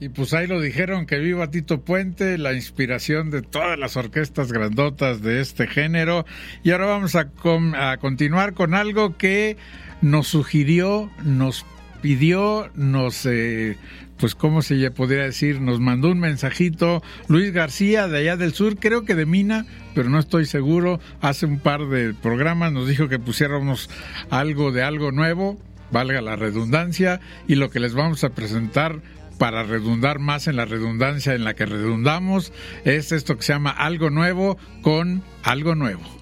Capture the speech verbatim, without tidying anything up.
Y pues ahí lo dijeron, que viva Tito Puente, la inspiración de todas las orquestas grandotas de este género. Y ahora vamos a, com- a continuar con algo que nos sugirió, nos pidió, nos, eh, pues cómo se podría decir, nos mandó un mensajito Luis García de allá del sur, creo que de Mina, pero no estoy seguro. Hace un par de programas nos dijo que pusiéramos algo de algo nuevo, valga la redundancia, y lo que les vamos a presentar, para redundar más en la redundancia en la que redundamos, es esto que se llama Algo Nuevo con Algo Nuevo.